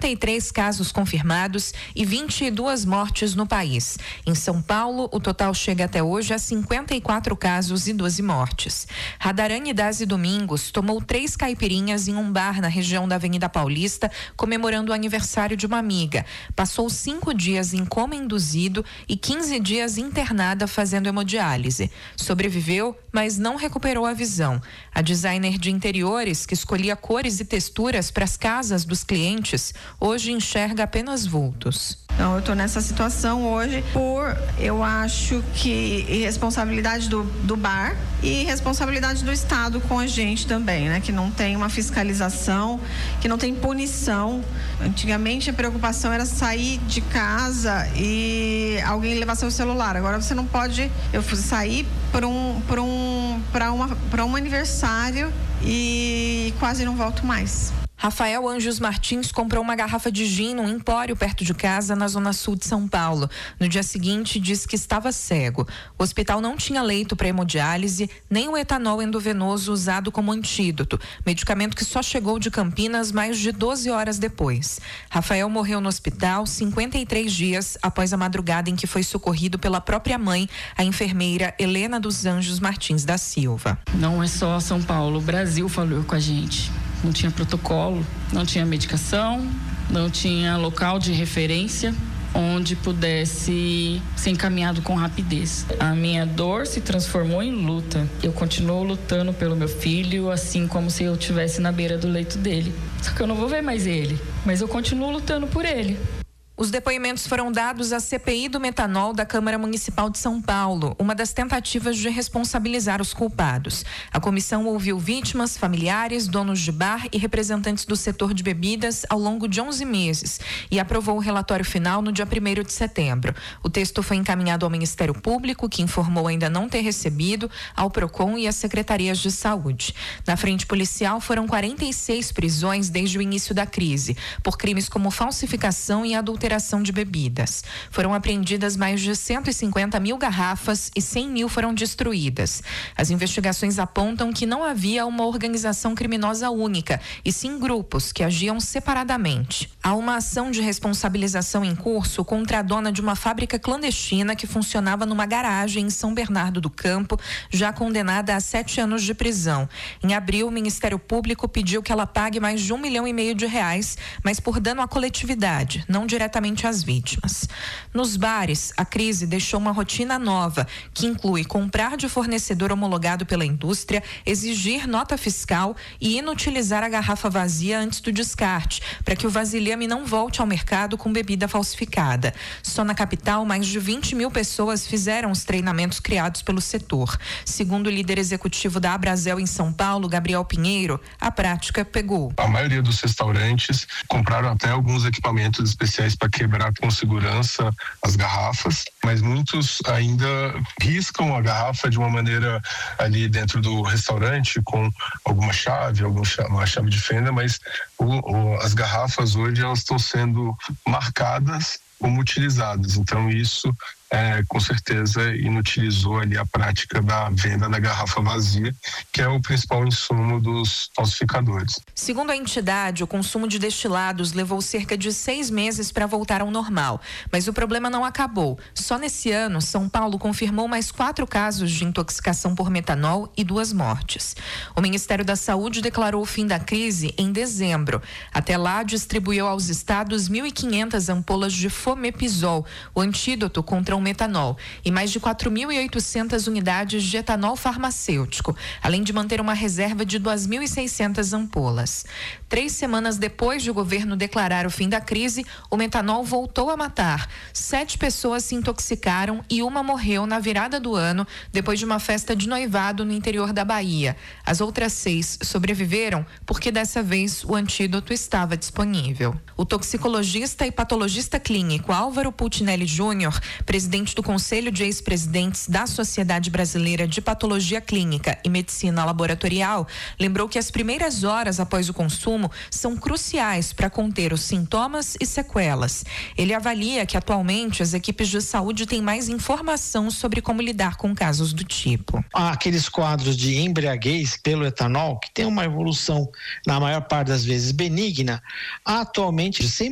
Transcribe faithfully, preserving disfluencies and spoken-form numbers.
cinquenta e três casos confirmados e vinte e duas mortes no país. Em São Paulo, o total chega até hoje a cinquenta e quatro casos e doze mortes. Radarane Dazi Domingos tomou três caipirinhas em um bar na região da Avenida Paulista, comemorando o aniversário de uma amiga. Passou cinco dias em coma induzido e quinze dias internada fazendo hemodiálise. Sobreviveu, mas não recuperou a visão. A designer de interiores, que escolhia cores e texturas para as casas dos clientes, hoje enxerga apenas vultos. Então, eu estou nessa situação hoje por, eu acho que irresponsabilidade do, do bar e responsabilidade do Estado com a gente também, né? Que não tem uma fiscalização, que não tem punição. Antigamente a preocupação era sair de casa e alguém levar seu celular. Agora você não pode, eu fui sair para um, para um, para uma, para um aniversário e quase não volto mais. Rafael Anjos Martins comprou uma garrafa de gin num empório perto de casa, na zona sul de São Paulo. No dia seguinte, disse que estava cego. O hospital não tinha leito para hemodiálise, nem o etanol endovenoso usado como antídoto, medicamento que só chegou de Campinas mais de doze horas depois. Rafael morreu no hospital cinquenta e três dias após a madrugada em que foi socorrido pela própria mãe, a enfermeira Helena dos Anjos Martins da Silva. Não é só São Paulo, o Brasil falou com a gente. Não tinha protocolo, não tinha medicação, não tinha local de referência onde pudesse ser encaminhado com rapidez. A minha dor se transformou em luta. Eu continuo lutando pelo meu filho, assim como se eu estivesse na beira do leito dele. Só que eu não vou ver mais ele, mas eu continuo lutando por ele. Os depoimentos foram dados à C P I do metanol da Câmara Municipal de São Paulo, uma das tentativas de responsabilizar os culpados. A comissão ouviu vítimas, familiares, donos de bar e representantes do setor de bebidas ao longo de onze meses e aprovou o relatório final no dia primeiro de setembro. O texto foi encaminhado ao Ministério Público, que informou ainda não ter recebido, ao Procon e às secretarias de saúde. Na frente policial foram quarenta e seis prisões desde o início da crise, por crimes como falsificação e adulteração de bebidas. Foram apreendidas mais de cento e cinquenta mil garrafas e cem mil foram destruídas. As investigações apontam que não havia uma organização criminosa única, e sim grupos que agiam separadamente. Há uma ação de responsabilização em curso contra a dona de uma fábrica clandestina que funcionava numa garagem em São Bernardo do Campo, já condenada a sete anos de prisão. Em abril, o Ministério Público pediu que ela pague mais de um milhão e meio de reais, mas por dano à coletividade, não diretamente às vítimas. Nos bares, a crise deixou uma rotina nova, que inclui comprar de fornecedor homologado pela indústria, exigir nota fiscal e inutilizar a garrafa vazia antes do descarte, para que o vasilhame não volte ao mercado com bebida falsificada. Só na capital, mais de vinte mil pessoas fizeram os treinamentos criados pelo setor. Segundo o líder executivo da Abrazel em São Paulo, Gabriel Pinheiro, a prática pegou. A maioria dos restaurantes compraram até alguns equipamentos especiais para quebrar com segurança as garrafas, mas muitos ainda riscam a garrafa de uma maneira ali dentro do restaurante com alguma chave, alguma chave de fenda, mas o, o, as garrafas hoje elas estão sendo marcadas como utilizadas, então isso É, com certeza inutilizou ali a prática da venda da garrafa vazia, que é o principal insumo dos falsificadores. Segundo a entidade, o consumo de destilados levou cerca de seis meses para voltar ao normal, mas o problema não acabou. Só nesse ano, São Paulo confirmou mais quatro casos de intoxicação por metanol e duas mortes. O Ministério da Saúde declarou o fim da crise em dezembro. Até lá, distribuiu aos estados mil e quinhentas ampolas de Fomepizol, o antídoto contra o metanol, e mais de quatro mil e oitocentas unidades de etanol farmacêutico, além de manter uma reserva de duas mil e seiscentas ampolas. Três semanas depois de o governo declarar o fim da crise, o metanol voltou a matar. Sete pessoas se intoxicaram e uma morreu na virada do ano, depois de uma festa de noivado no interior da Bahia. As outras seis sobreviveram porque dessa vez o antídoto estava disponível. O toxicologista e patologista clínico Álvaro Puccinelli Júnior, presidente do Conselho de Ex-Presidentes da Sociedade Brasileira de Patologia Clínica e Medicina Laboratorial, lembrou que as primeiras horas após o consumo são cruciais para conter os sintomas e sequelas. Ele avalia que atualmente as equipes de saúde têm mais informação sobre como lidar com casos do tipo. Há aqueles quadros de embriaguez pelo etanol, que tem uma evolução, na maior parte das vezes, benigna, atualmente sempre